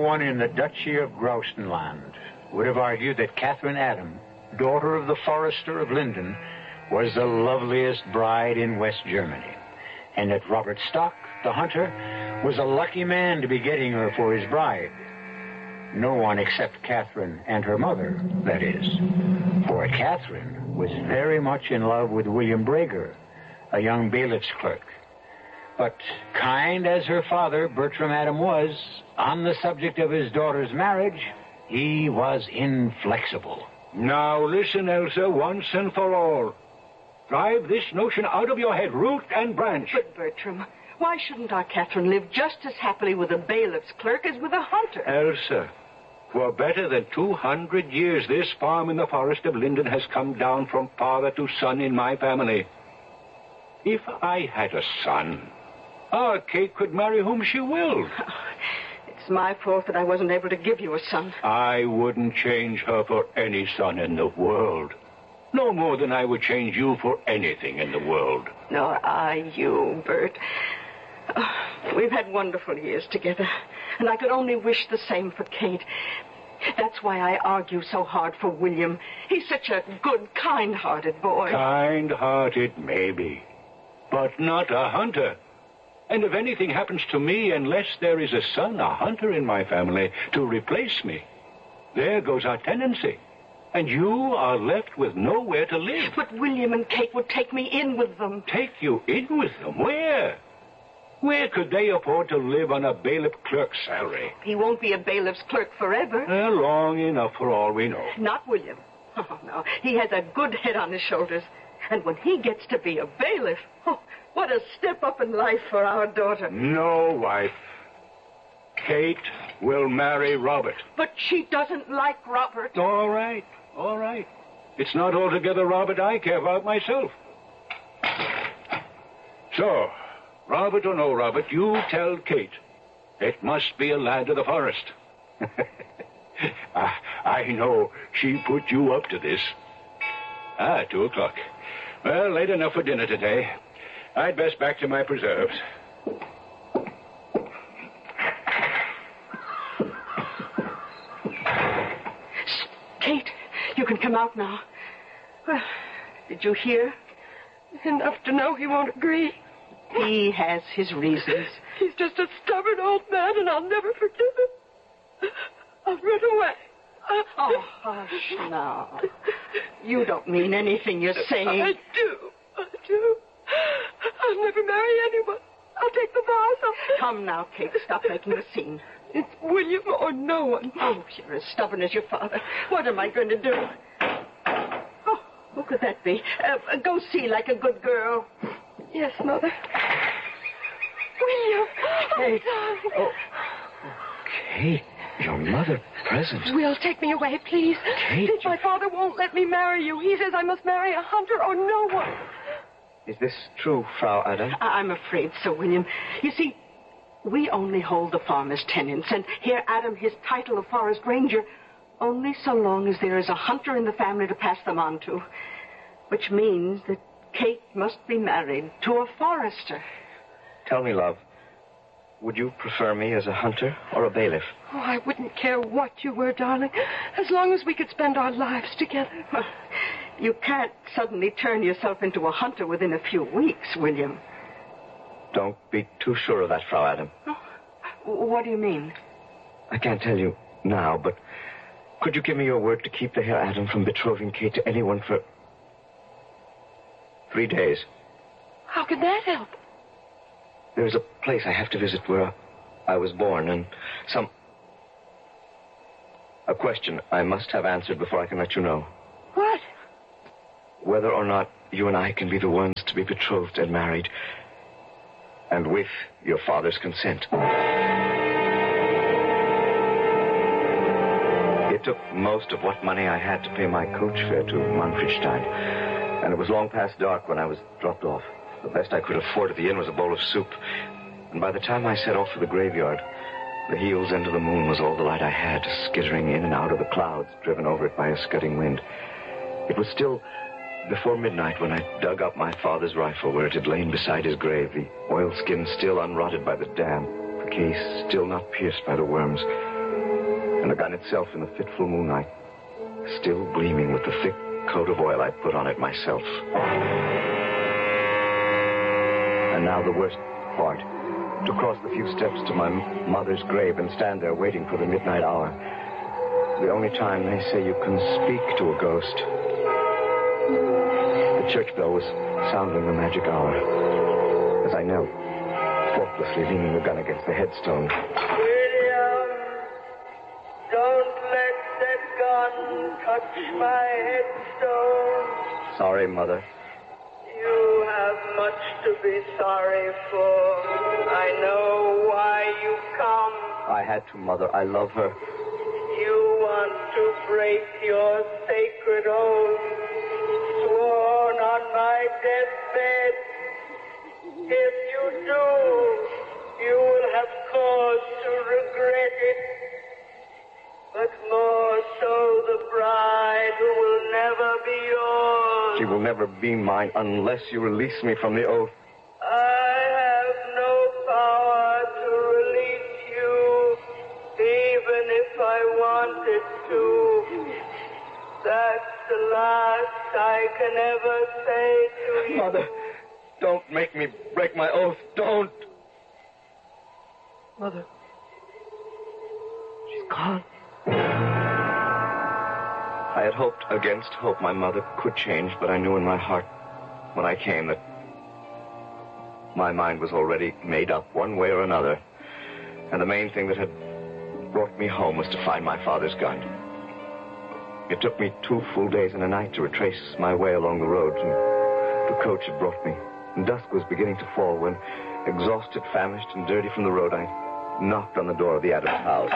one in the Duchy of Grousenland would have argued that Catherine Adam, daughter of the Forester of Linden, was the loveliest bride in West Germany, and that Robert Stock, the hunter, was a lucky man to be getting her for his bride. No one except Catherine and her mother, that is. For Catherine was very much in love with William Brager, a young bailiff's clerk. But kind as her father, Bertram Adam, was, on the subject of his daughter's marriage, he was inflexible. Now listen, Elsa, once and for all. Drive this notion out of your head, root and branch. But, Bertram, why shouldn't our Catherine live just as happily with a bailiff's clerk as with a hunter? Elsa, for better than 200 years, this farm in the forest of Linden has come down from father to son in my family. If I had a son, our Kate could marry whom she willed. It's my fault that I wasn't able to give you a son. I wouldn't change her for any son in the world. No more than I would change you for anything in the world. Nor I you, Bert. We've had wonderful years together, and I could only wish the same for Kate. That's why I argue so hard for William. He's such a good, kind-hearted boy. Kind-hearted, maybe, but not a hunter. And if anything happens to me, unless there is a son, a hunter in my family, to replace me, there goes our tenancy. And you are left with nowhere to live. But William and Kate would take me in with them. Take you in with them? Where? Where could they afford to live on a bailiff clerk's salary? He won't be a bailiff's clerk forever. Long enough for all we know. Not William. Oh, no. He has a good head on his shoulders. And when he gets to be a bailiff, oh, what a step up in life for our daughter. No, wife. Kate will marry Robert. But she doesn't like Robert. All right. All right. It's not altogether Robert I care about myself. So, Robert or no Robert, you tell Kate it must be a lad of the forest. I know she put you up to this. 2:00. Well, late enough for dinner today. I'd best back to my preserves. Kate, you can come out now. Well, did you hear? Enough to know he won't agree. He has his reasons. He's just a stubborn old man, and I'll never forgive him. I'll run away. Oh, hush now. You don't mean anything you're saying. I do. I'll never marry anyone. I'll take the vows. Come now, Kate. Stop making a scene. It's William or no one. Oh, you're as stubborn as your father. What am I going to do? Oh, who could that be? Go see like a good girl. Yes, Mother. William. Kate. Oh, Kate, your mother present. Will, take me away, please. Kate. My father won't let me marry you. He says I must marry a hunter or no one. Is this true, Frau Adam? I'm afraid so, William. You see, we only hold the farm as tenants, and here Adam his title of forest ranger only so long as there is a hunter in the family to pass them on to. Which means that Kate must be married to a forester. Tell me, love, would you prefer me as a hunter or a bailiff? Oh, I wouldn't care what you were, darling, as long as we could spend our lives together. You can't suddenly turn yourself into a hunter within a few weeks, William. Don't be too sure of that, Frau Adam. Oh, what do you mean? I can't tell you now, but could you give me your word to keep the Herr Adam from betrothing Kate to anyone for 3 days? How can that help? There's a place I have to visit where I was born, and a question I must have answered before I can let you know. What? Whether or not you and I can be the ones to be betrothed and married, and with your father's consent. It took most of what money I had to pay my coach fare to Manfredstein, and it was long past dark when I was dropped off. The best I could afford at the inn was a bowl of soup, and by the time I set off for the graveyard, the heel's end of the moon was all the light I had, skittering in and out of the clouds, driven over it by a scudding wind. It was still before midnight when I dug up my father's rifle where it had lain beside his grave, the oilskin still unrotted by the damp, the case still not pierced by the worms. and the gun itself in the fitful moonlight, still gleaming with the thick coat of oil I'd put on it myself. And now the worst part, to cross the few steps to my mother's grave and stand there waiting for the midnight hour. The only time they say you can speak to a ghost. The church bell was sounding the magic hour as I knelt, thoughtlessly leaning the gun against the headstone. William, don't let that gun touch my headstone. Sorry, Mother. You have much to be sorry for. I know why you come. I had to, Mother. I love her. You want to break your sacred oath, sworn on my deathbed. If you do, you will have cause to regret it. But more so the bride who will never be yours. She will never be mine unless you release me from the oath. I have no power to release you, even if I wanted to. That's the last I can ever say to you. Mother, don't make me break my oath. Don't. Mother. She's gone. I had hoped against hope my mother could change, but I knew in my heart when I came that my mind was already made up one way or another. And the main thing that had brought me home was to find my father's gun. It took me 2 full days and a night to retrace my way along the road, and the coach had brought me. And dusk was beginning to fall when, exhausted, famished, and dirty from the road, I knocked on the door of the Adams house.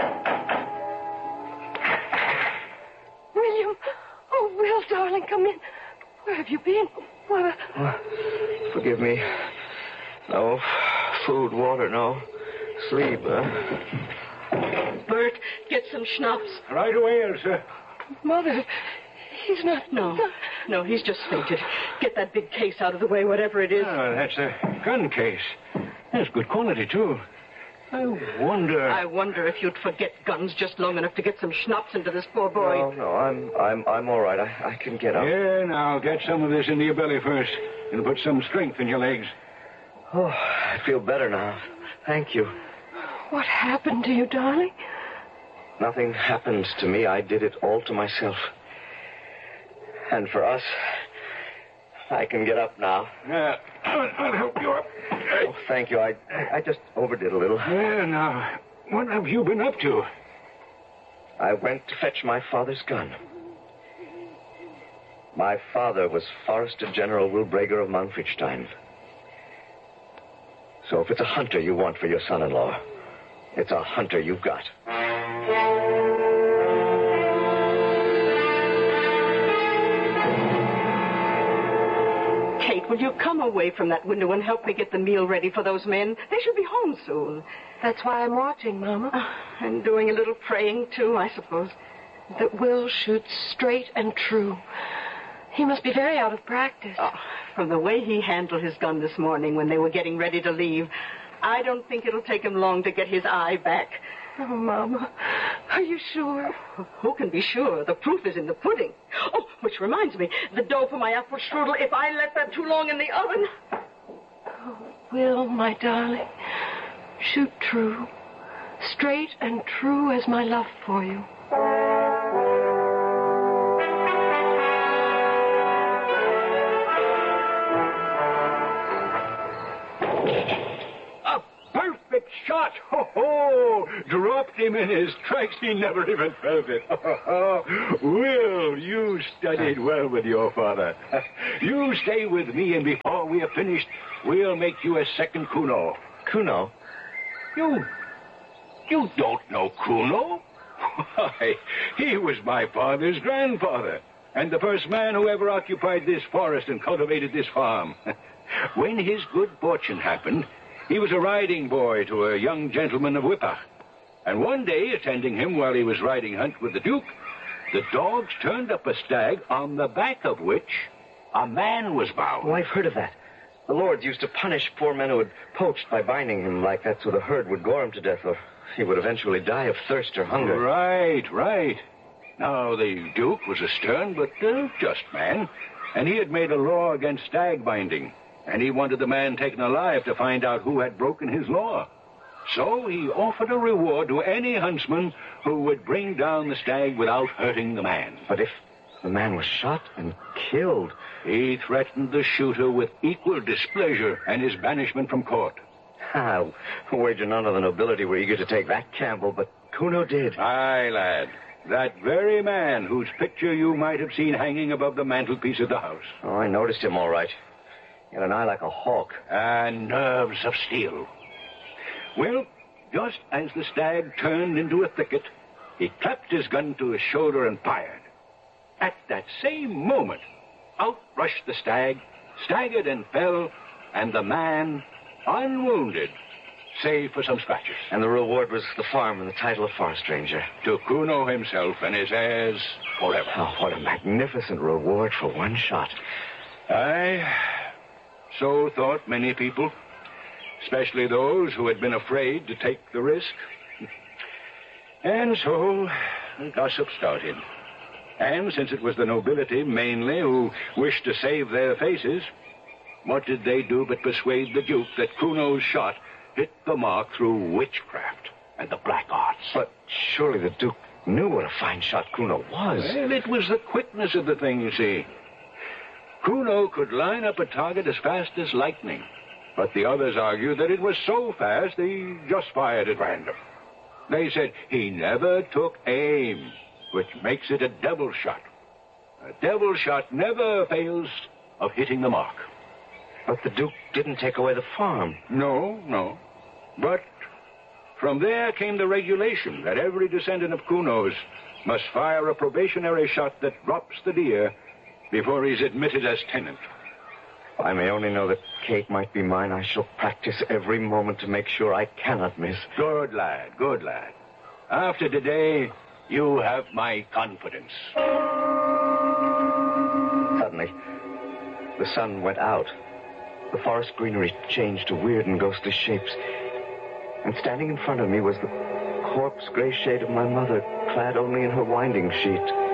William! Oh, Will, darling, come in. Where have you been? What? Forgive me. No food, water, no sleep, Bert, get some schnapps. Right away, Elsa. Mother, he's not... No, he's just fainted. Get that big case out of the way, whatever it is. Oh, that's a gun case. That's good quality, too. I wonder if you'd forget guns just long enough to get some schnapps into this poor boy. No, I'm all right. I can get up. Yeah, now, get some of this into your belly first, and put some strength in your legs. Oh, I feel better now. Thank you. What happened to you, darling? Nothing happened to me. I did it all to myself. And for us, I can get up now. Yeah, I'll help you up. Oh, thank you. I just overdid a little. Yeah, now, what have you been up to? I went to fetch my father's gun. My father was Forester General Will Brager of Manfredstein. So if it's a hunter you want for your son-in-law, it's a hunter you've got. Kate, will you come away from that window and help me get the meal ready for those men? They should be home soon. That's why I'm watching, Mama. And doing a little praying, too, I suppose. That Will shoots straight and true. He must be very out of practice. Oh, from the way he handled his gun this morning when they were getting ready to leave, I don't think it'll take him long to get his eye back. Oh, Mama, are you sure? Who can be sure? The proof is in the pudding. Oh, which reminds me, the dough for my apple strudel, if I left that too long in the oven. Oh, Will, my darling, shoot true. Straight and true as my love for you. Perfect shot! Ho, ho! Dropped him in his tracks. He never even felt it. Will, you studied well with your father. You stay with me, and before we are finished, we'll make you a second Kuno. Kuno? You don't know Kuno? Why, he was my father's grandfather, and the first man who ever occupied this forest and cultivated this farm. When his good fortune happened, he was a riding boy to a young gentleman of Whippach. And one day, attending him while he was riding hunt with the Duke, the dogs turned up a stag on the back of which a man was bound. Oh, I've heard of that. The lords used to punish poor men who had poached by binding him like that so the herd would gore him to death, or he would eventually die of thirst or hunger. Right. Now, the Duke was a stern but just man, and he had made a law against stag binding, and he wanted the man taken alive to find out who had broken his law. So he offered a reward to any huntsman who would bring down the stag without hurting the man. But if the man was shot and killed... He threatened the shooter with equal displeasure and his banishment from court. I'll wager none of the nobility were eager to take that gamble, but Kuno did. Aye, lad. That very man whose picture you might have seen hanging above the mantelpiece of the house. Oh, I noticed him all right. He had an eye like a hawk. And nerves of steel. Well, just as the stag turned into a thicket, he clapped his gun to his shoulder and fired. At that same moment, out rushed the stag, staggered and fell, and the man unwounded, save for some scratches. And the reward was the farm and the title of forest ranger. To Kuno himself and his heirs forever. Oh, what a magnificent reward for one shot. Aye, so thought many people, especially those who had been afraid to take the risk. And so the gossip started. And since it was the nobility, mainly, who wished to save their faces, what did they do but persuade the Duke that Kuno's shot hit the mark through witchcraft and the black arts? But surely the Duke knew what a fine shot Kuno was. Well, it was the quickness of the thing, you see. Kuno could line up a target as fast as lightning, but the others argued that it was so fast he just fired at random. They said he never took aim, which makes it a devil shot. A devil shot never fails of hitting the mark. But the Duke didn't take away the farm. No. But from there came the regulation that every descendant of Kuno's must fire a probationary shot that drops the deer before he's admitted as tenant. If I may only know that Kate might be mine, I shall practice every moment to make sure I cannot miss. Good lad. After today, you have my confidence. Suddenly, the sun went out. The forest greenery changed to weird and ghostly shapes. And standing in front of me was the corpse gray shade of my mother, clad only in her winding sheet.